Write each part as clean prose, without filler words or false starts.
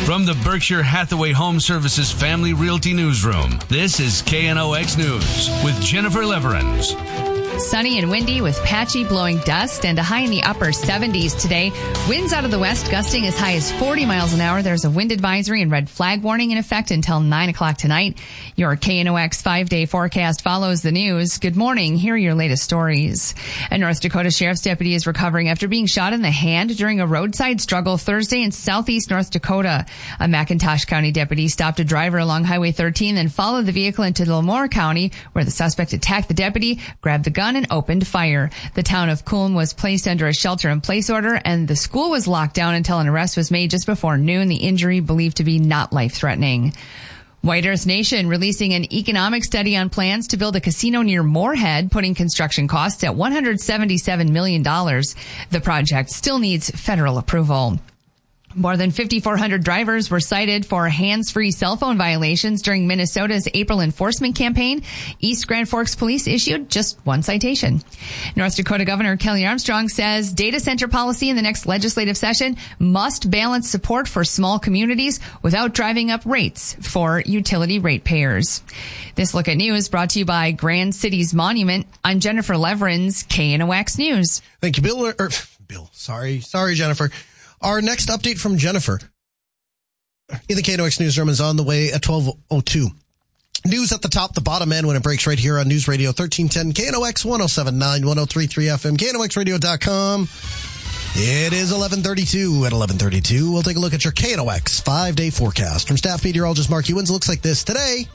From the Berkshire Hathaway Home Services Family Realty Newsroom, this is KNOX News with Jennifer Leverins. Sunny and windy with patchy blowing dust and a high in the upper 70s today. Winds out of the west gusting as high as 40 miles an hour. There's a wind advisory and red flag warning in effect until 9 o'clock tonight. Your KNOX 5-day forecast follows the news. Good morning. Here are your latest stories. A North Dakota sheriff's deputy is recovering after being shot in the hand during a roadside struggle Thursday in southeast North Dakota. A McIntosh County deputy stopped a driver along Highway 13, then followed the vehicle into Lemoore County, where the suspect attacked the deputy, grabbed the gun, and opened fire. The town of Kulm was placed under a shelter-in-place order, and the school was locked down until an arrest was made just before noon. The injury believed to be not life-threatening. White Earth Nation releasing an economic study on plans to build a casino near Moorhead, putting construction costs at $177 million. The project still needs federal approval. More than 5,400 drivers were cited for hands-free cell phone violations during Minnesota's April enforcement campaign. East Grand Forks Police issued just one citation. North Dakota Governor Kelly Armstrong says data center policy in the next legislative session must balance support for small communities without driving up rates for utility ratepayers. This Look at News brought to you by Grand Cities Monument. I'm Jennifer Leverins, KNOX News. Thank you, Bill. Sorry, Jennifer. Our next update from Jennifer in the KNOX newsroom is on the way at 12:02. News at the top, the bottom end when it breaks right here on News Radio 1310, KNOX 107.9, 103.3 FM, KNOXradio.com. It is 11:32. At 11:32, we'll take a look at your KNOX 5-day forecast. From staff meteorologist Mark Ewins, it looks like this today.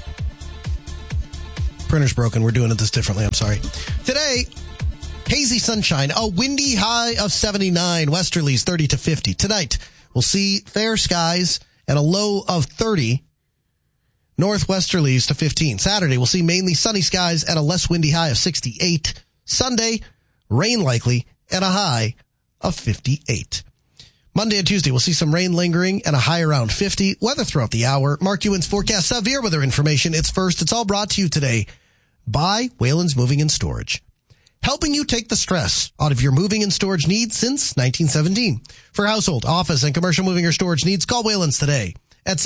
Printer's broken. We're doing this differently. I'm sorry. Today, hazy sunshine, a windy high of 79, westerlies 30 to 50. Tonight, we'll see fair skies and a low of 30, northwesterlies to 15. Saturday, we'll see mainly sunny skies and a less windy high of 68. Sunday, rain likely and a high of 58. Monday and Tuesday, we'll see some rain lingering and a high around 50. Weather throughout the hour. Mark Ewins forecast severe weather information. It's all brought to you today by Whalen's Moving and Storage, helping you take the stress out of your moving and storage needs since 1917. For household, office, and commercial moving or storage needs, call Whalen's today at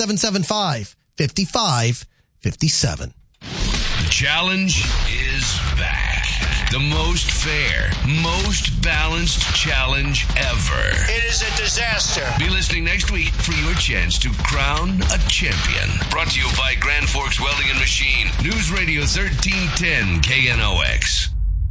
775-5557. The challenge is back. The most fair, most balanced challenge ever. It is a disaster. Be listening next week for your chance to crown a champion. Brought to you by Grand Forks Welding and Machine. News Radio 1310 KNOX.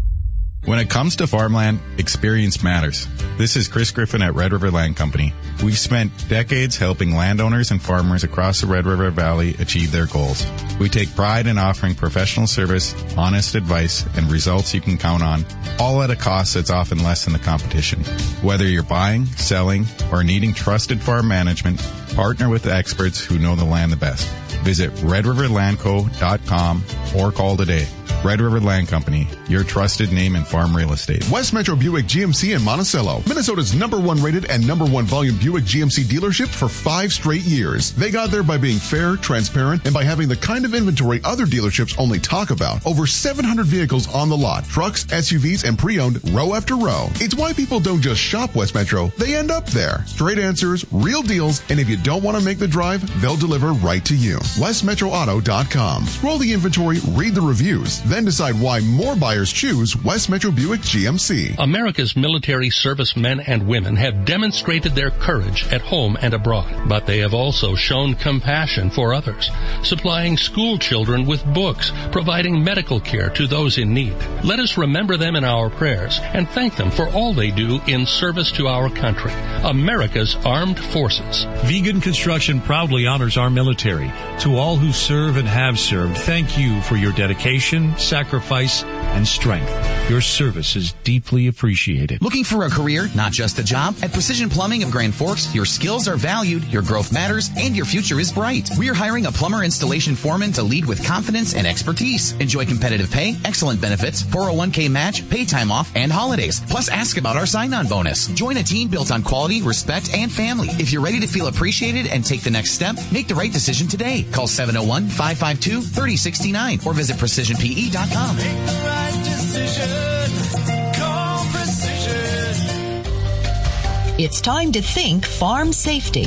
When it comes to farmland, experience matters. This is Chris Griffin at Red River Land Company. We've spent decades helping landowners and farmers across the Red River Valley achieve their goals. We take pride in offering professional service, honest advice, and results you can count on, all at a cost that's often less than the competition. Whether you're buying, selling, or needing trusted farm management, partner with the experts who know the land the best. Visit redriverlandco.com or call today. Red River Land Company, your trusted name in farm real estate. West Metro Buick GMC in Monticello, Minnesota's #1 rated and #1 volume Buick GMC dealership for 5 straight years. They got there by being fair, transparent, and by having the kind of inventory other dealerships only talk about. Over 700 vehicles on the lot, trucks, SUVs, and pre-owned row after row. It's why people don't just shop West Metro, they end up there. Straight answers, real deals, and if you don't want to make the drive, they'll deliver right to you. WestMetroAuto.com. Scroll the inventory, read the reviews, then decide why more buyers choose West Metro Buick GMC. America's military servicemen and women have demonstrated their courage at home and abroad, but they have also shown compassion for others, supplying school children with books, providing medical care to those in need. Let us remember them in our prayers and thank them for all they do in service to our country, America's armed forces. Vegan Construction proudly honors our military. To all who serve and have served, thank you for your dedication, sacrifice, and strength. Your service is deeply appreciated. Looking for a career, not just a job? At Precision Plumbing of Grand Forks, your skills are valued, your growth matters, and your future is bright. We are hiring a plumber installation foreman to lead with confidence and expertise. Enjoy competitive pay, excellent benefits, 401k match, pay time off, and holidays. Plus, ask about our sign-on bonus. Join a team built on quality, respect, and family. If you're ready to feel appreciated and take the next step, make the right decision today. Call 701-552-3069 or visit precisionpe.com. Make the right decision. Call Precision. It's time to think farm safety.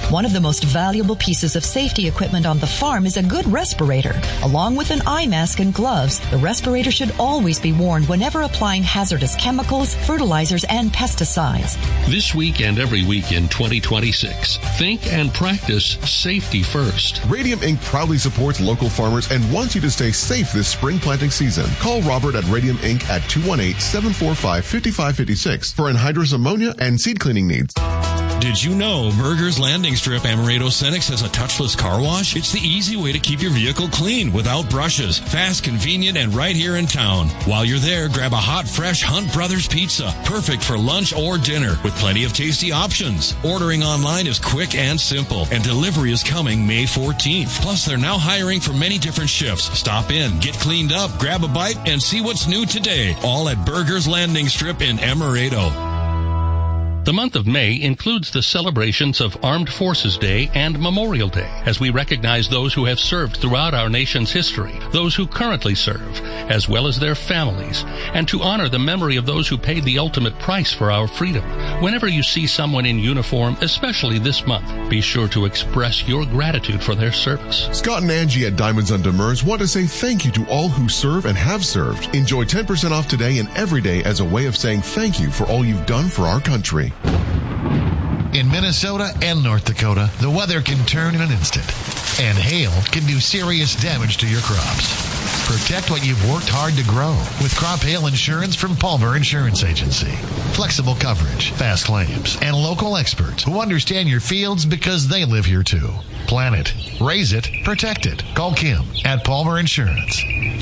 One of the most valuable pieces of safety equipment on the farm is a good respirator. Along with an eye mask and gloves, the respirator should always be worn whenever applying hazardous chemicals, fertilizers, and pesticides. This week and every week in 2026, think and practice safety first. Radium Inc. proudly supports local farmers and wants you to stay safe this spring planting season. Call Robert at Radium Inc. at 218-745-5556 for anhydrous ammonia and seed cleaning needs. Did you know Berger's Landing Strip Amaretto Cenex has a touchless car wash? It's the easy way to keep your vehicle clean without brushes. Fast, convenient, and right here in town. While you're there, grab a hot, fresh Hunt Brothers pizza. Perfect for lunch or dinner with plenty of tasty options. Ordering online is quick and simple, and delivery is coming May 14th. Plus, they're now hiring for many different shifts. Stop in, get cleaned up, grab a bite, and see what's new today. All at Berger's Landing Strip in Amaretto. The month of May includes the celebrations of Armed Forces Day and Memorial Day, as we recognize those who have served throughout our nation's history, those who currently serve, as well as their families, and to honor the memory of those who paid the ultimate price for our freedom. Whenever you see someone in uniform, especially this month, be sure to express your gratitude for their service. Scott and Angie at Diamonds on Demers want to say thank you to all who serve and have served. Enjoy 10% off today and every day as a way of saying thank you for all you've done for our country. In Minnesota and North Dakota, the weather can turn in an instant, and hail can do serious damage to your crops. Protect what you've worked hard to grow with crop hail insurance from Palmer Insurance Agency. Flexible coverage, fast claims, and local experts who understand your fields because they live here too. Plan it, raise it, protect it. Call Kim at Palmer Insurance.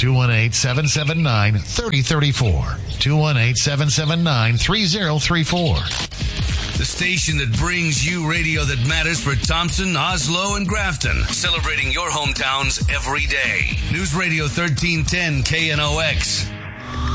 218-779-3034. 218-779-3034. The station that brings you radio that matters for Thompson, Oslo, and Grafton. Celebrating your hometowns every day. News Radio 1310 KNOX.